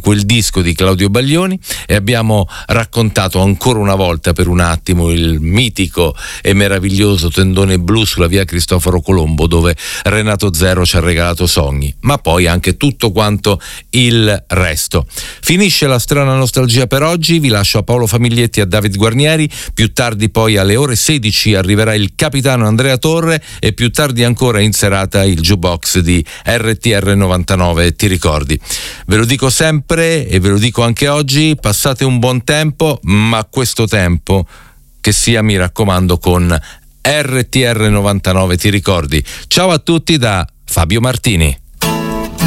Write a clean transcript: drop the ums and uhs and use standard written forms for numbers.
quel disco di Claudio Baglioni e abbiamo raccontato ancora una volta per un attimo il mitico e meraviglioso tendone blu sulla via Cristoforo Colombo, dove Renato Zero ci ha regalato sogni, ma poi anche tutto quanto il resto. Finisce la strana nostalgia per oggi, vi lascio a Paolo Famiglietti e a David Guarnieri, più tardi poi alle ore 16 arriverà il capitano Andrea Torre e più tardi ancora in serata il jukebox di RTR 99, ti ricordi? Ve lo dico sempre e ve lo dico anche oggi, passate un buon tempo, ma questo tempo che sia, mi raccomando, con RTR 99, ti ricordi? Ciao a tutti da Fabio Martini.